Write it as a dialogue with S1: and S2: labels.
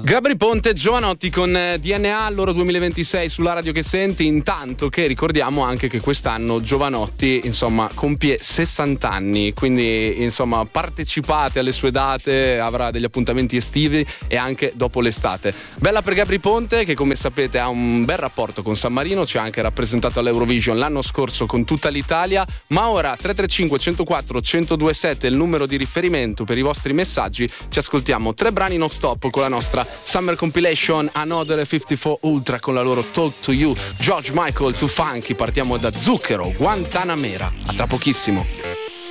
S1: Gabri Ponte, Giovanotti con DNA, loro 2026 sulla radio che senti. Intanto che ricordiamo anche che quest'anno Giovanotti insomma compie 60 anni, quindi insomma partecipate alle sue date, avrà degli appuntamenti estivi e anche dopo l'estate. Bella per Gabri Ponte, che come sapete ha un bel rapporto con San Marino, ci ha anche rappresentato all'Eurovision l'anno scorso con tutta l'Italia, ma ora 335 104 1027 è il numero di riferimento per i vostri messaggi. Ci ascoltiamo 3 brani non stop con la nostra Summer Compilation, Another 54 Ultra con la loro Talk to You, George Michael, Too Funky. Partiamo da Zucchero, Guantanamera. A tra pochissimo.